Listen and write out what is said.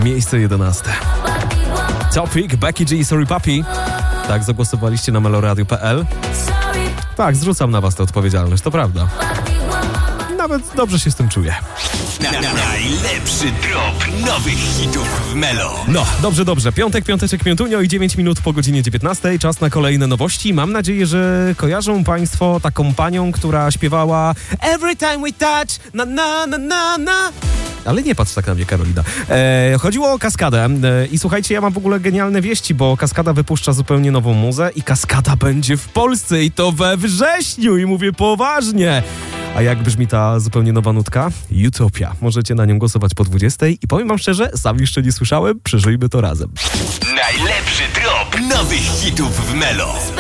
miejsce 11. Topic, Becky G, Sorry Papi. Tak, zagłosowaliście na meloradio.pl. Tak, zrzucam na was tę odpowiedzialność, to prawda. Nawet dobrze się z tym czuję. Najlepszy drop nowych hitów w Melo. No, dobrze. Piąteczek, piątunio i 9 minut po godzinie 19. Czas na kolejne nowości. Mam nadzieję, że kojarzą państwo taką panią, która śpiewała Every time we touch, na na na na na. Ale nie patrz tak na mnie, Karolina. Chodziło o Kaskadę i słuchajcie, ja mam w ogóle genialne wieści, bo Kaskada wypuszcza zupełnie nową muzę i Kaskada będzie w Polsce i to we wrześniu i mówię poważnie. A jak brzmi ta zupełnie nowa nutka? Utopia. Możecie na nią głosować po 20 i powiem wam szczerze, sam jeszcze nie słyszałem, przeżyjmy to razem. Najlepszy drop nowych hitów w Melo.